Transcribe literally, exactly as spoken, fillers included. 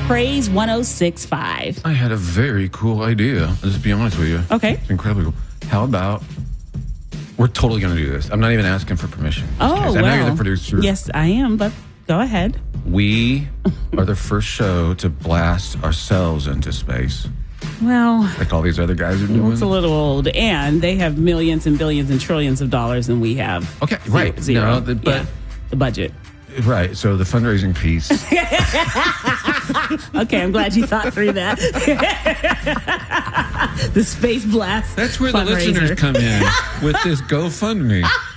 Praise one oh six point five. I had a very cool idea. Let's be honest with you. Okay. It's incredibly cool. How about, we're totally going to do this. I'm not even asking for permission. Oh, I well. know you're the producer. Yes, I am, but go ahead. We are the first show to blast ourselves into space. Well, like all these other guys are doing. It's a little old, and they have millions and billions and trillions of dollars, and we have okay, right? Zero. No, the, but yeah, the budget. Right. So the fundraising piece. Okay, I'm glad you thought through that. The Space Blast. That's where fundraiser. The listeners come in with this GoFundMe.